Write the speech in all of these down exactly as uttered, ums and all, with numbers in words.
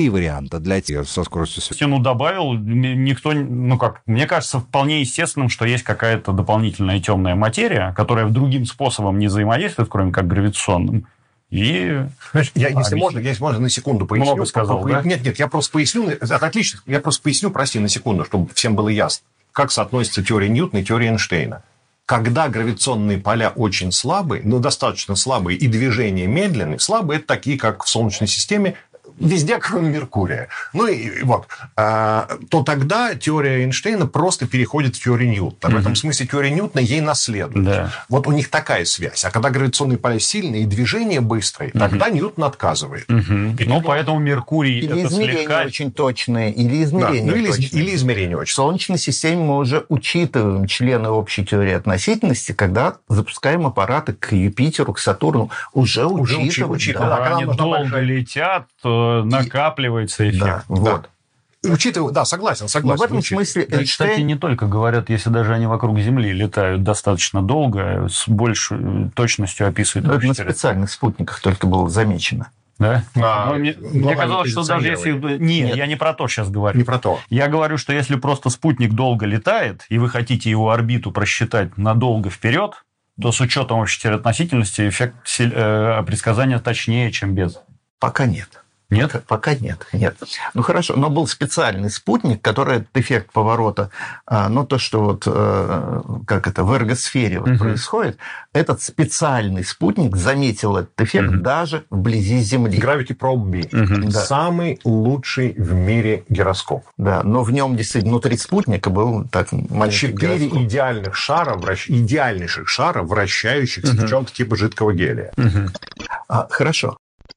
И варианта для тех со скоростью света. Ну, добавил, никто, ну как, мне кажется, вполне естественным, что есть какая-то дополнительная темная материя, которая другим способом не взаимодействует, кроме как гравитационным. И... Знаешь, я, если а, можно, если можно, на секунду поясню. Много сказал, по, по, да? Нет, нет, я просто поясню, это отлично, я просто поясню, прости, на секунду, чтобы всем было ясно, как соотносится теория Ньютона и теория Эйнштейна. Когда гравитационные поля очень слабые, но достаточно слабые, и движение медленное, слабые – это такие, как в Солнечной системе, везде, кроме Меркурия. Ну и вот, а, то тогда теория Эйнштейна просто переходит в теорию Ньютона. Mm-hmm. В этом смысле теория Ньютона ей наследует. Да. Вот у них такая связь. А когда гравитационные поля сильные и движение быстрое, mm-hmm. тогда Ньютон отказывает. Mm-hmm. Ну, поэтому Меркурий или это измерения слегка... очень точные, или измерения да. ну, или, точные. Или измерения очень. В Солнечной системе мы уже учитываем члены общей теории относительности, когда запускаем аппараты к Юпитеру, к Сатурну. Уже, уже учитываем. учитываем. Да. Да. Они долго большая... летят, накапливается эффект. Да, вот. Да. Учитывая, да, согласен, согласен. Но в этом смысле Эйнштейн... Кстати, не только говорят, если даже они вокруг Земли летают достаточно долго, с большей точностью описывают. Но это на специальных спутниках только было замечено. Да? А, мне мне казалось, что даже если... Нет, Нет, я не про то сейчас говорю. Не про то. Я говорю, что если просто спутник долго летает, и вы хотите его орбиту просчитать надолго вперед, то с учетом общей теории относительности эффект э, предсказания точнее, чем без. Пока нет. Нет? Пока нет, нет. Ну, хорошо, но был специальный спутник, который этот эффект поворота, ну, то, что вот, как это, в эргосфере вот uh-huh. происходит, этот специальный спутник заметил этот эффект uh-huh. даже вблизи Земли. Gravity Probe B. Uh-huh. Да. Самый лучший в мире гироскоп. Да, но в нем действительно внутри спутника был так маленький Четыре гироскоп. идеальных шара, вращ... идеальнейших шара, вращающихся, uh-huh. причем типа жидкого гелия. Uh-huh. А, хорошо.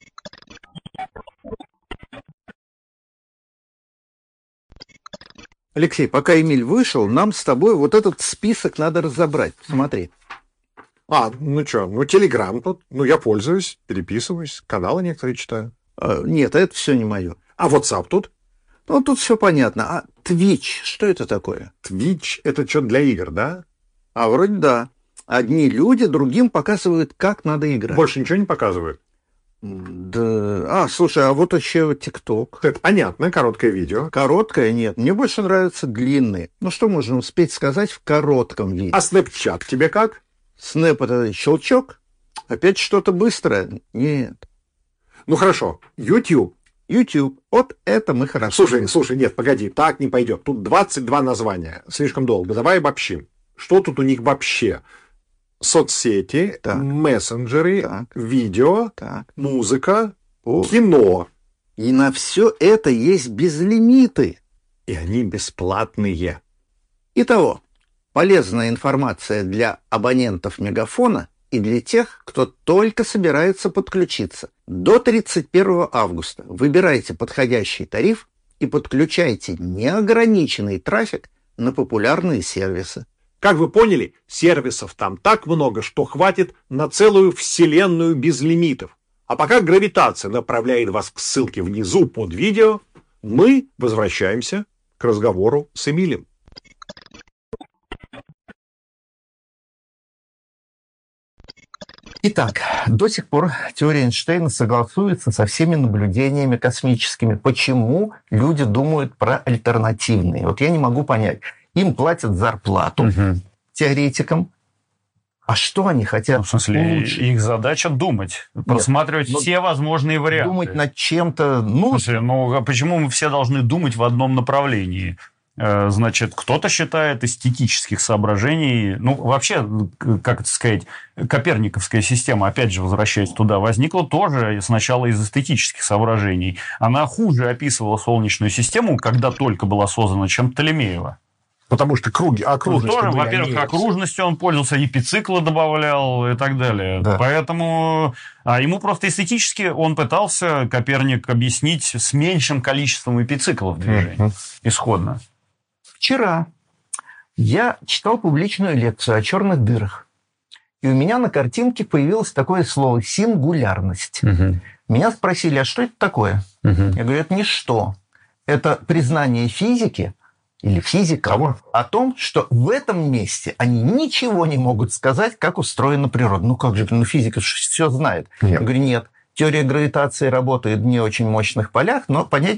Алексей, пока Эмиль вышел, нам с тобой вот этот список надо разобрать. Смотри. А, ну что, ну Телеграм тут, ну я пользуюсь, переписываюсь, каналы некоторые читаю. А, нет, это все не мое. А WhatsApp тут? Ну, тут все понятно. А Twitch, что это такое? Twitch – это что-то для игр, да? А вроде да. Одни люди другим показывают, как надо играть. Больше ничего не показывают? Да. А, слушай, а вот еще ТикТок. Это понятно, короткое видео. Короткое нет. Мне больше нравятся длинные. Ну, что можно успеть сказать в коротком видео? А Snapchat тебе как? Снэп – это щелчок? Опять что-то быстрое? Нет. Ну, хорошо. YouTube. YouTube. Вот это мы хорошо. Слушай, слушай, нет, погоди, так не пойдет. Тут двадцать два названия. Слишком долго. Давай обобщим. Что тут у них вообще? Соцсети, так. мессенджеры, так. видео, так. музыка, О. кино. И на все это есть безлимиты. И они бесплатные. Итого, полезная информация для абонентов Мегафона и для тех, кто только собирается подключиться. До тридцать первого августа выбирайте подходящий тариф и подключайте неограниченный трафик на популярные сервисы. Как вы поняли, сервисов там так много, что хватит на целую вселенную без лимитов. А пока гравитация направляет вас к ссылке внизу под видео, мы возвращаемся к разговору с Эмилем. Итак, до сих пор теория Эйнштейна согласуется со всеми наблюдениями космическими. Почему люди думают про альтернативные? Вот я не могу понять. Им платят зарплату угу. теоретикам. А что они хотят? Ну, в смысле, улучшить? Их задача думать, Нет, просматривать все возможные варианты. Думать над чем-то. Ну, в смысле, ну, а почему мы все должны думать в одном направлении? Значит, кто-то считает эстетических соображений, ну, вообще, как это сказать, коперниковская система, опять же, возвращаясь туда, возникла тоже сначала из эстетических соображений. Она хуже описывала Солнечную систему, когда только была создана, чем Птолемеева. Потому что круги, окружности тоже, были, во-первых, они... окружностью он пользовался, эпициклы добавлял и так далее. Да. Поэтому а ему просто эстетически он пытался, Коперник, объяснить с меньшим количеством эпициклов движения uh-huh. исходно. Вчера я читал публичную лекцию о черных дырах. И у меня на картинке появилось такое слово «сингулярность». Uh-huh. Меня спросили, а что это такое? Uh-huh. Я говорю, это ничто. Это признание физики или физика Кого? О том, что в этом месте они ничего не могут сказать, как устроена природа. Ну как же, ну физика все знает. Нет. Я говорю, нет, теория гравитации работает в не очень мощных полях, но понять